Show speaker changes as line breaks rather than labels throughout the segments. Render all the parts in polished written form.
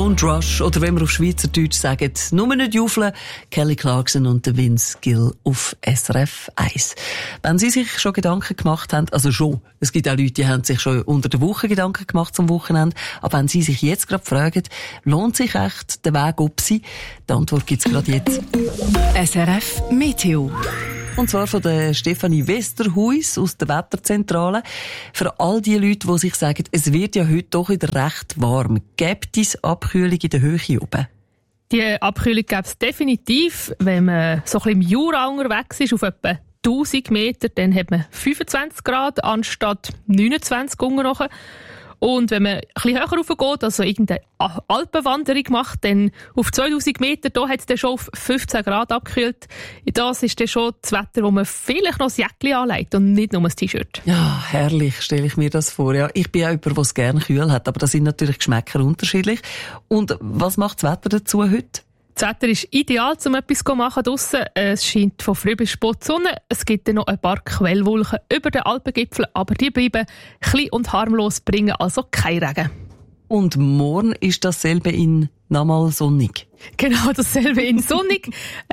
Don't Rush, oder wenn wir auf Schweizerdeutsch sagen, nur nicht juffeln, Kelly Clarkson und der Vince Gill auf SRF 1. Wenn Sie sich schon Gedanken gemacht haben, also schon, es gibt auch Leute, die haben sich schon unter der Woche Gedanken gemacht zum Wochenende, aber wenn Sie sich jetzt gerade fragen, lohnt sich echt der Weg ob Sie? Die Antwort gibt's gerade jetzt.
SRF Meteo.
Und zwar von der Stefanie Westerhuis aus der Wetterzentrale. Für all die Leute, die sich sagen, es wird ja heute doch wieder recht warm. Gibt es Abkühlung in der Höhe oben?
Die Abkühlung gäbe es definitiv. Wenn man so ein bisschen im Jura unterwegs ist, auf etwa 1000 Meter, dann hat man 25 Grad anstatt 29 unten. Und wenn man ein bisschen höher raufgeht, also irgendeine Alpenwanderung macht, dann auf 2000 Meter, da hat es dann schon auf 15 Grad abgekühlt. Das ist dann schon das Wetter, wo man vielleicht noch ein Jäckchen anlegt und nicht nur ein T-Shirt.
Ja, herrlich, stelle ich mir das vor. Ja, ich bin auch jemand, der es gerne kühl hat, aber da sind natürlich Geschmäcker unterschiedlich. Und was macht das Wetter dazu heute?
Das Wetter ist ideal, um etwas zu machen draussen. Es scheint von früh bis spät die Sonne. Es gibt dann noch ein paar Quellwolken über den Alpengipfel, aber die bleiben klein und harmlos, bringen also keinen Regen.
Und morgen ist dasselbe in nochmal sonnig.
Genau, dasselbe in sonnig.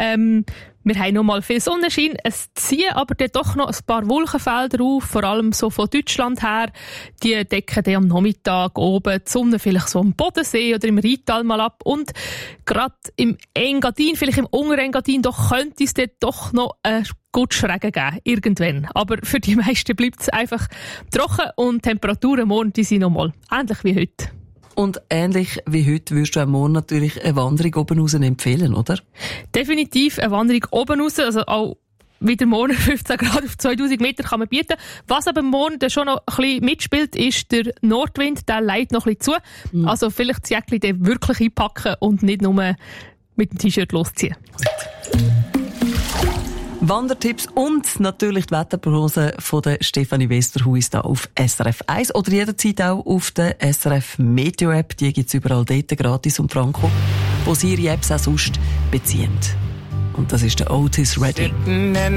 Wir haben noch mal viel Sonnenschein. Es ziehen aber dann doch noch ein paar Wolkenfelder auf, vor allem so von Deutschland her. Die decken dann am Nachmittag oben die Sonne vielleicht so am Bodensee oder im Rheintal mal ab. Und gerade im Engadin, vielleicht im Unterengadin, doch könnte es dann doch noch gut Regen geben, irgendwann. Aber für die meisten bleibt es einfach trocken und die Temperaturen morgen die sind noch mal ähnlich wie heute.
Und ähnlich wie heute würdest du auch morgen natürlich eine Wanderung oben raus empfehlen, oder?
Definitiv eine Wanderung oben raus, also auch wieder morgen 15 Grad auf 2000 Meter kann man bieten. Was aber morgen schon noch ein bisschen mitspielt, ist der Nordwind, der leitet noch ein bisschen zu. Also vielleicht das Jäckchen dann wirklich einpacken und nicht nur mit dem T-Shirt losziehen.
Wandertipps und natürlich die Wetterprognose von der Stefanie Westerhuis da auf SRF 1 oder jederzeit auch auf der SRF Meteo App. Die gibt's überall dort gratis und franko, wo Sie Ihre Apps auch sonst beziehen. Und das ist der Otis Redding.